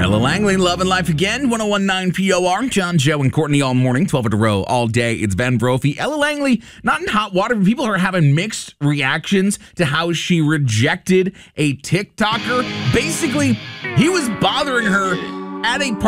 Ella Langley, Love and Life Again, 1019 POR. John, Joe, and Courtney all morning, 12 at a row, all day. It's Ben Brophy. Ella Langley, not in hot water, but people are having mixed reactions to how she rejected a TikToker. Basically, he was bothering her at a party.